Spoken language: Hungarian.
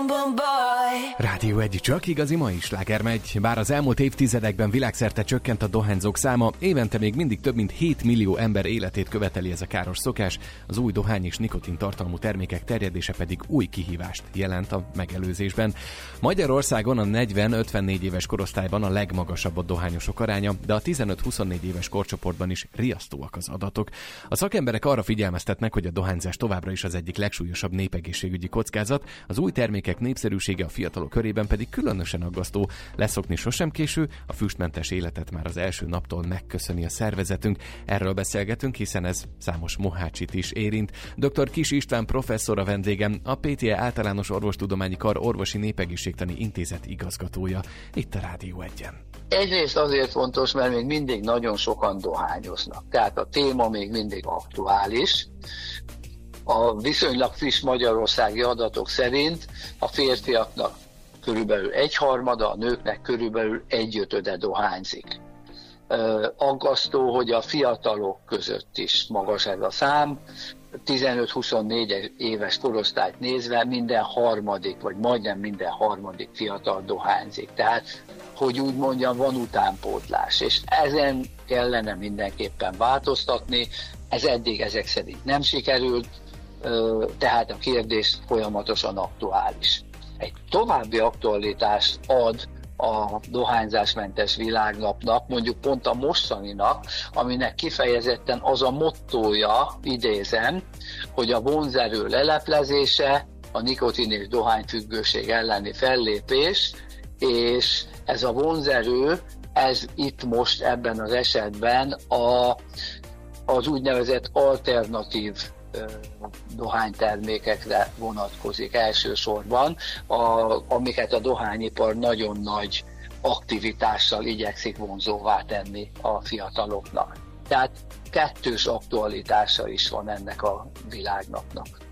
Rádió 1, csak igazi mai sláger megy. Bár az elmúlt évtizedekben világszerte csökkent a dohányzók száma, évente még mindig több mint 7 millió ember életét követeli ez a káros szokás, az új dohány és nikotin tartalmú termékek terjedése pedig új kihívást jelent a megelőzésben. Magyarországon a 40-54 éves korosztályban a legmagasabb a dohányosok aránya, de a 15-24 éves korcsoportban is riasztóak az adatok. A szakemberek arra figyelmeztetnek, hogy a dohányzás továbbra is az egyik legsúlyosabb népegészségügyi kockázat, az új termékek népszerűsége a fiatalok körében pedig különösen aggasztó. Leszokni sosem késő, a füstmentes életet már az első naptól megköszöni a szervezetünk. Erről beszélgetünk, hiszen ez számos mohácsit is érint. Dr. Kiss István professzor a vendégem, a PTE Általános Orvostudományi Kar Orvosi Népegészségtani Intézet igazgatója, itt a Rádió 1-en. Egyrészt azért fontos, mert még mindig nagyon sokan dohányoznak. Tehát a téma még mindig aktuális. A viszonylag friss magyarországi adatok szerint a férfiaknak körülbelül 1/3, a nőknek körülbelül 1/5 dohányzik. Aggasztó, hogy a fiatalok között is magas ez a szám. 15-24 éves korosztályt nézve minden harmadik, vagy majdnem minden harmadik fiatal dohányzik. Tehát, hogy úgy mondjam, van utánpótlás, és ezen kellene mindenképpen változtatni. Ez eddig ezek szerint nem sikerült, tehát a kérdés folyamatosan aktuális. Egy további aktualitást ad a dohányzásmentes világnapnak, mondjuk pont a mostaninak, aminek kifejezetten az a mottója, idézem, hogy a vonzerő leleplezése, a nikotin és dohányfüggőség elleni fellépés, és ez a vonzerő, ez itt most ebben az esetben az úgynevezett alternatív dohánytermékekre vonatkozik elsősorban, amiket a dohányipar nagyon nagy aktivitással igyekszik vonzóvá tenni a fiataloknak. Tehát kettős aktualitása is van ennek a világnapnak.